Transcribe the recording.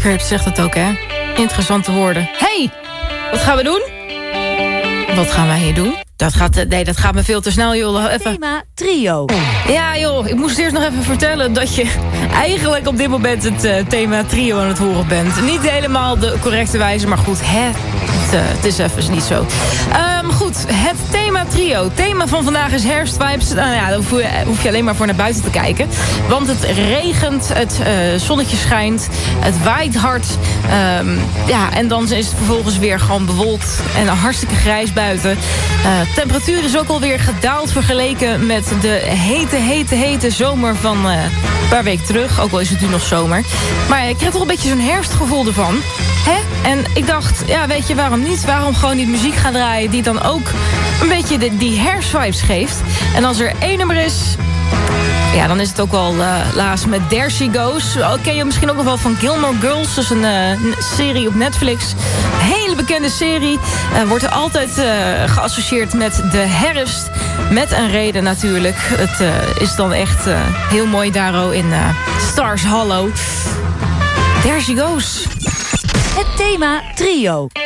Kurt zegt het ook, hè? Interessante woorden. Hey, wat gaan we doen? Wat gaan wij hier doen? Dat gaat me veel te snel, joh. Even. Thema trio. Ja, joh, ik moest eerst nog even vertellen dat je eigenlijk op dit moment het thema trio aan het horen bent. Niet helemaal de correcte wijze, maar goed, het is even niet zo. Goed, het thema trio. Het thema van vandaag is herfstvibes. Nou ja, daar hoef je alleen maar voor naar buiten te kijken. Want het regent, het zonnetje schijnt, het waait hard. En dan is het vervolgens weer gewoon bewolkt en hartstikke grijs buiten. Temperatuur is ook alweer gedaald vergeleken met de hete zomer van een paar weken terug. Ook al is het nu nog zomer. Maar ik krijg toch een beetje zo'n herfstgevoel ervan. Hè? En ik dacht, ja, weet je, waarom niet? Waarom gewoon niet muziek gaan draaien die dan ook een beetje die herfstvibes geeft? En als er één nummer is, ja, dan is het ook wel laatst met There She Goes. Ken je misschien ook nog wel van Gilmore Girls. Dat is een serie op Netflix. Hele bekende serie. Wordt er altijd geassocieerd met de herfst. Met een reden natuurlijk. Het is dan echt heel mooi daar in Stars Hollow. There She Goes. Het thema trio.